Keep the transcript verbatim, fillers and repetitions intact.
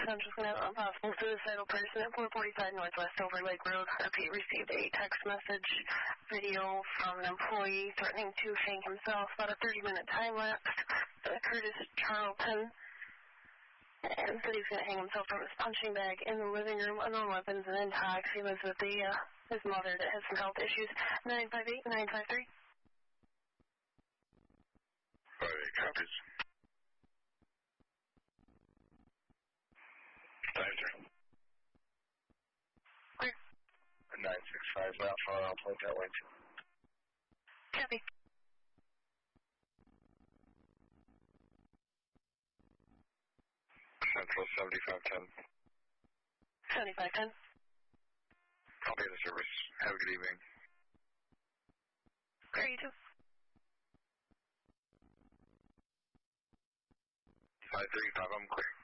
Central Canada, a possible suicidal person at four forty-five Northwest Silver Lake Road. Repeat, received a text message video from an employee threatening to hang himself. About a thirty-minute time lapse. Uh, Curtis Charlton. And said he's going to hang himself from his punching bag in the living room. Unknown weapons and intox. He lives with the, uh, his mother that has some health issues. nine five eight, nine five three. five eight copies. Five three. Clear. nine six five, not far, I'll point that way too. Copy. Central seventy-five ten. seventy-five ten. Copy the service. Have a good evening. Clear, you too. five three five, I'm clear.